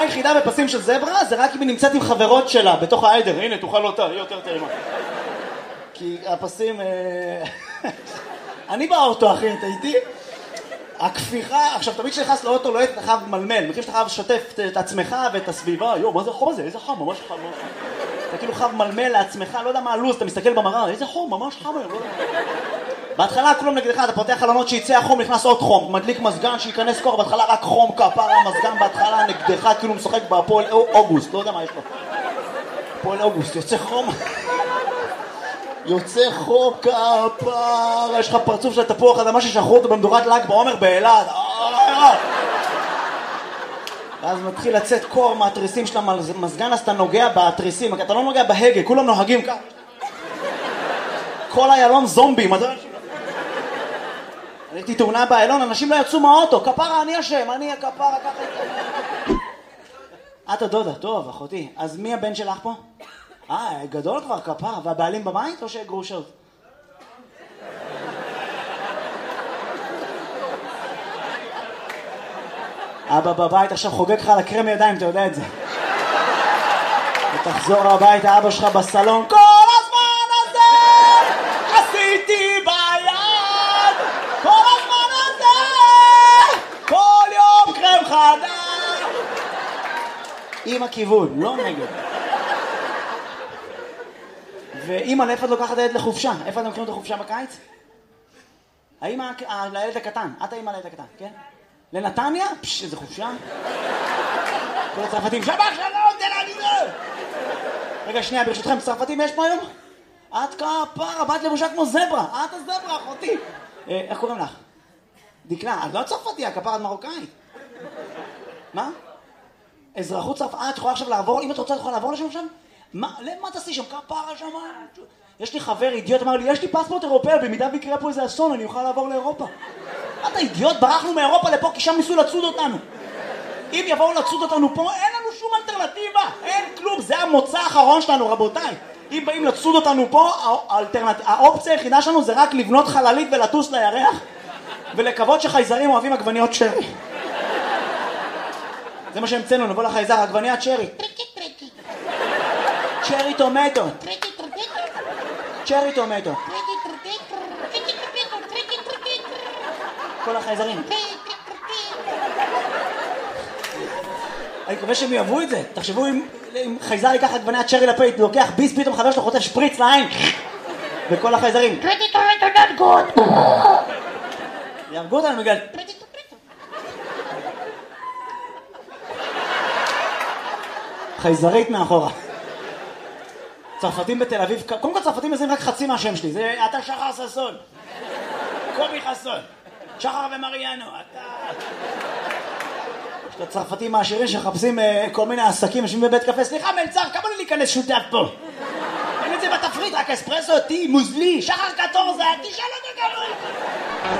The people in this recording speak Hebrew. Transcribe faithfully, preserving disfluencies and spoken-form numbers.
היחידה בפסים של זברה זה רק אם היא נמצאת עם חברות שלה בתוך העדר. הנה, תאכל אותה, היא יותר טעימה. כי הפסים... אני באוטו, אחי, אתה איתי? הכפיחה... עכשיו, תמיד כשנכנס לאוטו לא אתה חייב מלמל. מכיר שאתה חייב לשתף את עצמך ואת הסביבה. יו, מה זה החום הזה? איזה חם, ממש חם. אתה כאילו חייב מלמל לעצמך, לא יודע מה הלו"ז, אתה מסתכל במראה, איזה חום, ממש חם היום, לא יודע. בהתחלה כולם נגדך, אתה פותח חלונות שיצא החום, נכנס עוד חום, מדליק מזגן, שייכנס קור, בהתחלה רק חום, כפרה, מזגן בהתחלה נגדך, כאילו משחק בהפועל אוגוסט, לא יודע מה יש לו. הפועל אוגוסט, יוצא חום. יוצא חום, כפרה, יש לך פרצוף של תפוח אדמה ששחרו אותו במדורת ל"ג בעומר באילת. ואז מתחיל לצאת קור מהתריסים של המזגן, אז אתה נוגע בתריסים, אתה לא נוגע בהגה, כולם נוהגים כך. כל איילון זומבים, אתה... הייתי תאונה באיילון, אנשים לא יצאו מהאוטו, כפרה, אני אשם, אני הכפרה, ככה... את הדודה, טוב, אחותי. אז מי הבן שלך פה? אה, גדול כבר, כפרה, והבעלים בבית או שגרושות? אבא בבית עכשיו חוגג לך על הקרם ידיים, אתה יודע את זה. ותחזור הביתה, אבא שלך בסלון, כל הזמן הזה עשיתי ביד, כל הזמן הזה, כל יום קרם חדש. עם הכיוון, לא נגד. ואמא, לאיפה את לוקחת הילד לחופשה? איפה אתם לוקחים אותו לחופשה בקיץ? האמא, לילד הקטן, את האמא לילד הקטן, כן? לנתניה? פש, איזה חופשה. כל הצרפתים, שבח שלום, תל אביב. רגע, שנייה, ברשותכם, צרפתים יש פה היום? את כפרה, באת לבושה כמו זברה. את הזברה, אחותי. איך קוראים לך? דקלה, את לא צרפתי, הכפרה, את מרוקאית. מה? אזרחות צרפת. אה, את יכולה עכשיו לעבור? אם את רוצה, את יכולה לעבור לשם עכשיו? מה, למה תעשי שם? כפרה שם? יש לי חבר אידיוט, אמר לי, יש לי פספורט אירופאי, במידה ויקרה פה איזה אסון, אני אוכל לעבור לאירופה. אתה אידיוט, ברחנו מאירופה לפה, כי שם ניסו לצוד אותנו. אם יבואו לצוד אותנו פה, אין לנו שום אלטרנטיבה. אין כלום, זה המוצא האחרון שלנו, רבותיי. אם באים לצוד אותנו פה, האלטרנט... האופציה היחידה שלנו זה רק לבנות חללית ולטוס לירח, ולקוות שחייזרים אוהבים עגבניות שרי. זה מה שהמצאנו, נבוא לחייזר, עגבניית שרי. טריקי טריקי. צ'רי טומטו. טריקי טריקי. צ'רי טומטו. טריקי טריקי. טריקי טריקי. טריקי טריקי. כל החייזרים. אני מקווה שהם יאהבו את זה. תחשבו אם, אם חייזר ייקח עגבניית שרי לפית, לוקח ביס, פתאום חבר שלו חוטף שפריץ לעין. וכל החייזרים. טריקי טריקי נדגות. יהרגו אותנו בגלל... טריקי טריקי. חייזרית מאחורה. צרפתים בתל אביב, קודם כל צרפתים מזים רק חצי מהשם שלי, זה אתה שחר ססון, קובי חסון, שחר ומריאנו, אתה... יש את הצרפתים העשירים שחפשים uh, כל מיני עסקים, יושבים בבית קפה, סליחה מלצר, כמה לי להיכנס שותף פה? אין את זה בתפריט, רק אספרסו, טי, מוזלי, שחר קטורזה, תשאל אותו כמה...